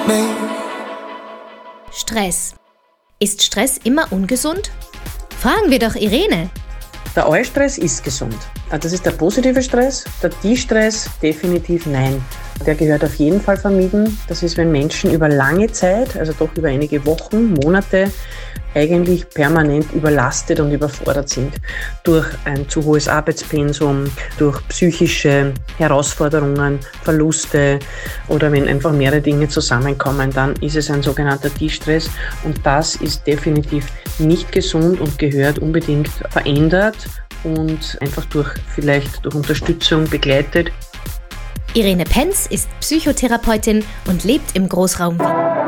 Stress. Ist Stress immer ungesund? Fragen wir doch Irene. Der Eustress ist gesund. Das ist der positive Stress. Der De-Stress definitiv nein. Der gehört auf jeden Fall vermieden. Das ist, wenn Menschen über lange Zeit, also doch über einige Wochen, Monate, eigentlich permanent überlastet und überfordert sind durch ein zu hohes Arbeitspensum, durch psychische Herausforderungen, Verluste oder wenn einfach mehrere Dinge zusammenkommen, dann ist es ein sogenannter De-Stress und das ist definitiv nicht gesund und gehört unbedingt verändert und einfach vielleicht durch Unterstützung begleitet. Irene Penz ist Psychotherapeutin und lebt im Großraum Wien.